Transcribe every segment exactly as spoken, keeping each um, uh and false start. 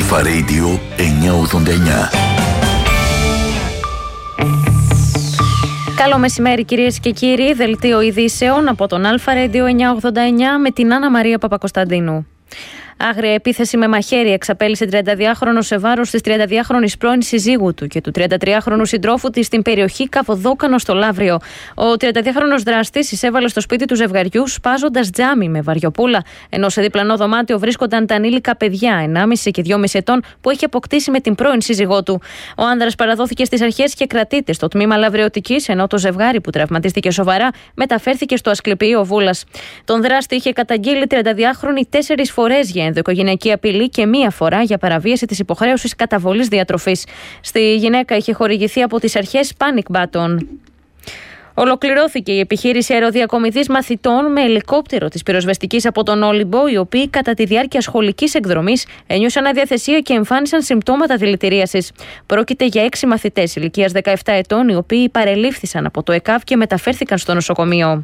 Αλφα Radio εννιακόσια ογδόντα εννιά. Καλό μεσημέρι κυρίες και κύριοι, δελτίο ειδήσεων από τον Αλφα Radio εννιακόσια ογδόντα εννιά με την Άννα Μαρία Παπακοσταντίνου. Άγρια επίθεση με μαχαίρι εξαπέλυσε τριανταδυάχρονο σε βάρος της τριανταδυάχρονης πρώην συζύγου του και του τριαντατριάχρονου συντρόφου της στην περιοχή Καβοδόκανο στο Λαύριο. Ο τριανταδυάχρονος δράστης εισέβαλε στο σπίτι του ζευγαριού σπάζοντας τζάμι με βαριοπούλα, ενώ σε διπλανό δωμάτιο βρίσκονταν τα ανήλικα παιδιά ενάμιση και δυόμιση ετών που έχει αποκτήσει με την πρώην σύζυγό του. Ο άνδρας παραδόθηκε στις αρχές και κρατείται στο τμήμα Λαβριωτικής, ενώ το ζευγάρι που τραυματίστηκε σοβαρά μεταφέρθηκε στο Ασκληπιείο Βούλας. Τον δράστη είχε καταγγείλει τριανταδυάχρονη τέσσερις φορές για ενδοοικογενειακή απειλή και μία φορά για παραβίαση της υποχρέωσης καταβολής διατροφής. Στη γυναίκα είχε χορηγηθεί από τις αρχές panic button. Ολοκληρώθηκε η επιχείρηση αεροδιακομιδής μαθητών με ελικόπτερο της πυροσβεστικής από τον Όλυμπο, οι οποίοι κατά τη διάρκεια σχολικής εκδρομής ένιωσαν αδιαθεσία και εμφάνισαν συμπτώματα δηλητηρίασης. Πρόκειται για έξι μαθητές ηλικίας δεκαεπτά ετών, οι οποίοι παρελήφθησαν από το ΕΚΑΒ και μεταφέρθηκαν στο νοσοκομείο.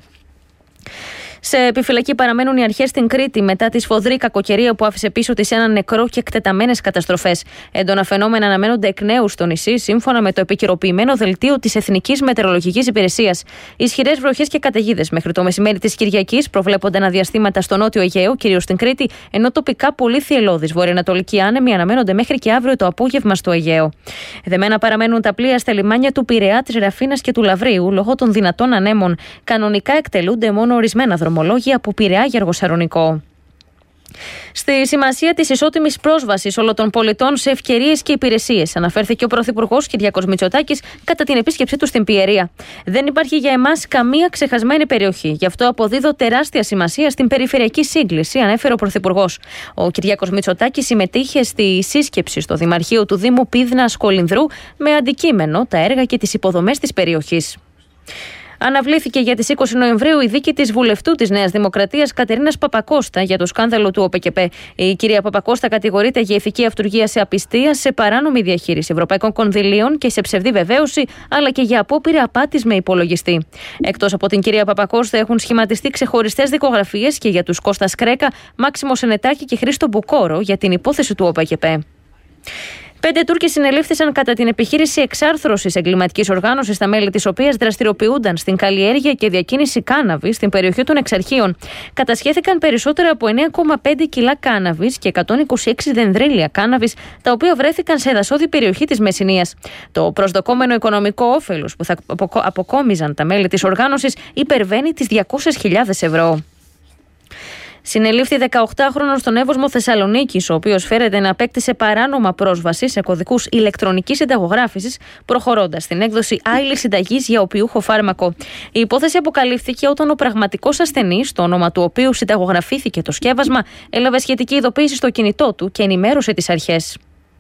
Σε επιφυλακή παραμένουν οι αρχές στην Κρήτη μετά τη σφοδρή κακοκαιρία που άφησε πίσω της έναν νεκρό και εκτεταμένες καταστροφές. Έντονα φαινόμενα αναμένονται εκ νέου στο νησί, σύμφωνα με το επικαιροποιημένο δελτίο της Εθνικής Μετεωρολογικής Υπηρεσίας. Ισχυρές βροχές και καταιγίδες μέχρι το μεσημέρι της Κυριακής προβλέπονται αναδιαστήματα στο νότιο Αιγαίο, κυρίως στην Κρήτη, ενώ τοπικά πολύ θυελλώδεις βορειοανατολικοί άνεμοι αναμένονται μέχρι και αύριο το απόγευμα στο Αιγαίο. Δεμένα παραμένουν τα πλοία στα λιμάνια του Πειραιά, της Ραφίνας και του Λαβρίου λόγω των δυνατών ανέμων. Κανονικά εκτελούνται μόνο ορισμένα δρομολόγια από Πειραιά για Αργοσαρονικό. Στη σημασία της ισότιμης πρόσβασης όλων των πολιτών σε ευκαιρίες και υπηρεσίες αναφέρθηκε ο Πρωθυπουργός Κυριάκος Μητσοτάκης κατά την επίσκεψή του στην Πιερία. Δεν υπάρχει για εμάς καμία ξεχασμένη περιοχή. Γι' αυτό αποδίδω τεράστια σημασία στην περιφερειακή σύγκληση, ανέφερε ο Πρωθυπουργός. Ο Κυριάκος Μητσοτάκης συμμετείχε στη σύσκεψη στο Δημαρχείο του Δήμου Πίδνας Κολυνδρού με αντικείμενο τα έργα και τις υποδομές της περιοχής. Αναβλήθηκε για τις είκοσι Νοεμβρίου η δίκη της βουλευτού της Νέας Δημοκρατίας Κατερίνας Παπακώστα για το σκάνδαλο του ΟΠΕΚΕΠΕ. Η κυρία Παπακώστα κατηγορείται για ηθική αυτουργία σε απιστία, σε παράνομη διαχείριση ευρωπαϊκών κονδυλίων και σε ψευδή βεβαίωση, αλλά και για απόπειρα απάτης με υπολογιστή. Εκτός από την κυρία Παπακώστα, έχουν σχηματιστεί ξεχωριστές δικογραφίες και για τους Κώστα Κρέκα, Μάξιμο Σενετάκη και Χρήστο Μπουκόρο για την υπόθεση του ΟΠΕΚΕΠΕ. Πέντε Τούρκοι συνελήφθησαν κατά την επιχείρηση εξάρθρωσης εγκληματικής οργάνωσης, τα μέλη της οποίας δραστηριοποιούνταν στην καλλιέργεια και διακίνηση κάναβη στην περιοχή των Εξαρχείων. Κατασχέθηκαν περισσότερα από εννέα κόμμα πέντε κιλά κάναβης και εκατόν είκοσι έξι δενδρίλια κάναβης, τα οποία βρέθηκαν σε δασόδη περιοχή της Μεσσηνίας. Το προσδοκόμενο οικονομικό όφελος που θα αποκόμιζαν τα μέλη της οργάνωσης υπερβαίνει τις διακόσιες χιλιάδες ευρώ. Συνελήφθη δεκαοκτάχρονος στον Εύωσμο Θεσσαλονίκης, ο οποίος φέρεται να απέκτησε παράνομα πρόσβαση σε κωδικούς ηλεκτρονικής συνταγογράφησης, προχωρώντας στην έκδοση άειλης συνταγής για οπιούχο φάρμακο. Η υπόθεση αποκαλύφθηκε όταν ο πραγματικός ασθενής, το όνομα του οποίου συνταγογραφήθηκε το σκεύασμα, έλαβε σχετική ειδοποίηση στο κινητό του και ενημέρωσε τις αρχές.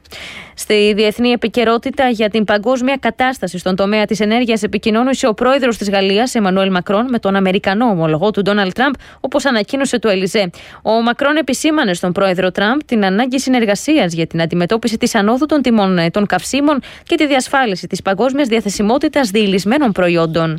Στη διεθνή επικαιρότητα για την παγκόσμια κατάσταση στον τομέα της ενέργειας επικοινώνησε ο πρόεδρος της Γαλλίας, Εμμανουέλ Μακρόν, με τον Αμερικανό ομολογό του Ντόναλντ Τραμπ, όπως ανακοίνωσε το Ελιζέ. Ο Μακρόν επισήμανε στον πρόεδρο Τραμπ την ανάγκη συνεργασίας για την αντιμετώπιση της ανόδου των τιμών των καυσίμων και τη διασφάλιση της παγκόσμιας διαθεσιμότητας διηλυσμένων προϊόντων.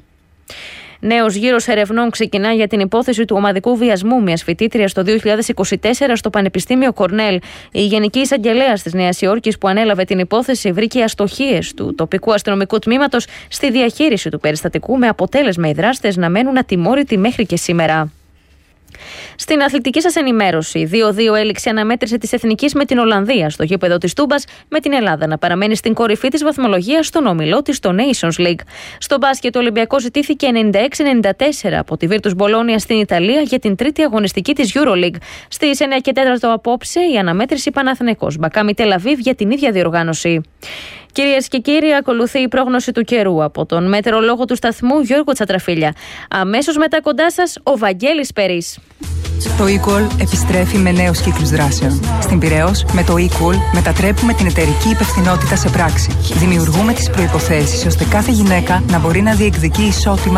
Νέος γύρος ερευνών ξεκινά για την υπόθεση του ομαδικού βιασμού μιας φοιτήτριας το δύο χιλιάδες είκοσι τέσσερα στο Πανεπιστήμιο Κορνέλ. Η Γενική Εισαγγελέας της Νέας Υόρκης που ανέλαβε την υπόθεση βρήκε αστοχίες του τοπικού αστυνομικού τμήματος στη διαχείριση του περιστατικού, με αποτέλεσμα οι δράστες να μένουν ατιμόρυτοι μέχρι και σήμερα. Στην αθλητική σας ενημέρωση, δύο δύο έληξε αναμέτρηση της Εθνικής με την Ολλανδία στο γήπεδο της Τούμπας, με την Ελλάδα να παραμένει στην κορυφή της βαθμολογίας στον όμιλό της στο Nations League. Στο μπάσκετ, ο Ολυμπιακός ζητήθηκε ενενήντα έξι ενενήντα τέσσερα από τη Virtus Bologna στην Ιταλία για την τρίτη αγωνιστική της EuroLeague. Στις εννιά και τέσσερα απόψε η αναμέτρηση Παναθηναϊκός Μπακάμι Τελαβίβ για την ίδια διοργάνωση. Κυρίες και κύριοι, ακολουθεί η πρόγνωση του καιρού από τον μετεωρολόγο του σταθμού Γιώργο Τσατραφίλια. Αμέσως μετά κοντά σας ο Βαγγέλης Περής. Το eCall επιστρέφει με νέους κύκλους δράσεων. Στην Πειραιώς, με το eCall μετατρέπουμε την εταιρική υπευθυνότητα σε πράξη. Δημιουργούμε τις προϋποθέσεις ώστε κάθε γυναίκα να μπορεί να διεκδικεί ισότιμα